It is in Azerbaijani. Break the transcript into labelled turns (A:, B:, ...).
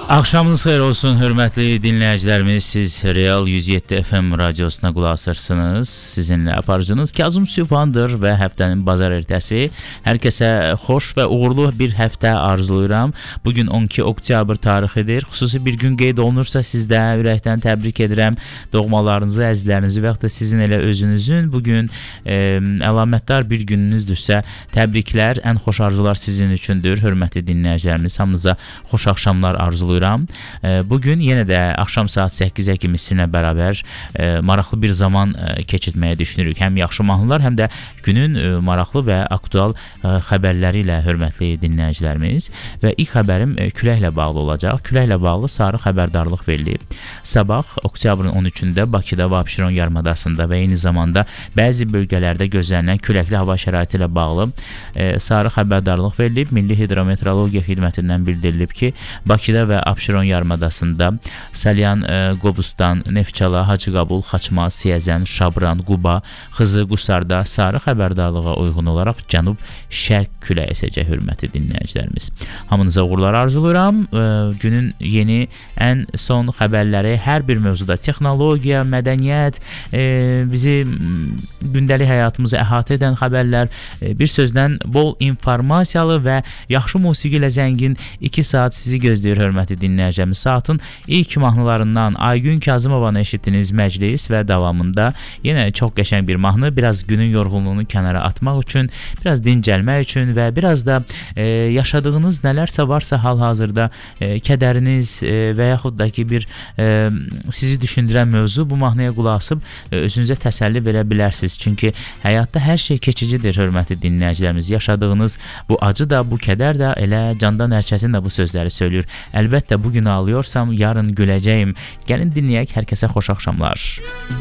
A: Axşamınız xeyir olsun, hörmətli dinləyicilərimiz. Siz Real 107 FM radiosuna qulaq asırsınız. Sizinlə aparıcınız Kazım Sübhandır və həftənin bazar ertəsi. Hər kəsə xoş və uğurlu bir həftə arzulayıram. Bugün 12 oktyabr tarixidir. Xüsusi bir gün qeyd olunursa sizdə ürəkdən təbrik edirəm. Doğmalarınızı, əzizlərinizi və yaxud da sizin elə özünüzün bugün əlamətdar bir gününüzdürsə təbriklər, ən xoş arzular sizin üçündür. Hörmətli dinləyicilərimiz, hamınıza xoş axşamlar arzulayıram. Bugün yenə də axşam saat 8-ə kimi sizinlə bərabər maraqlı bir zaman keçirməyə düşünürük. Həm yaxşı mahnılar, həm də günün maraqlı və aktual xəbərləri ilə, hörmətli dinləyicilərimiz. Və ilk xəbərim küləklə bağlı olacaq. Küləklə bağlı sarı xəbərdarlıq verilib. Sabah oktyabrın 13-də Bakıda və Abşeron yarımadasında və eyni zamanda bəzi bölgələrdə gözlənilən küləkli hava şəraiti ilə bağlı sarı xəbərdarlıq verilib. Milli Hidrometeorologiya Xidmətindən bildirilib ki, Bakıda və Abşeron yarımadasında Salyan, Qobustan, Neftçala, Hacıqabul, Xaçmaz, Siyəzən, Şabran, Quba, Xızı, Qusarda sarı xəbərdarlığa uyğun olaraq cənub-şərq küləyi əsəcək, hörmətli dinləyicilərimiz. Hamınıza uğurlar arzulayıram. Günün yeni, ən son xəbərləri hər bir mövzuda texnologiya, mədəniyyət, bizi gündəlik həyatımızı əhatə edən xəbərlər, bir sözlə bol informasiyalı və yaxşı musiqi ilə zəngin 2 saat sizi gözləyir, hörmətli dinləyicilərimiz. Saatın ilk mahnılarından Aygün Kazımovanı eşitdiniz, Məclis və davamında yenə çox qəşəng bir mahnı, biraz günün yorğunluğunu kənara atmaq üçün, biraz dincəlmək üçün və biraz da yaşadığınız nələrsə varsa hal-hazırda kədəriniz və yaxud da ki bir sizi düşündürən mövzu, bu mahnıya qulaq asıb özünüzə təsəlli verə bilərsiniz. Çünki həyatda hər şey keçicidir, hörmətli dinləyicilərimiz. Yaşadığınız bu acı da, bu kədər də elə Candan Ərçətin də bu sözləri söylüyor. Əlbəttə bugün ağlıyorsam yarın güləcəyim. Gəlin dinləyək, hər kəsə xoş axşamlar.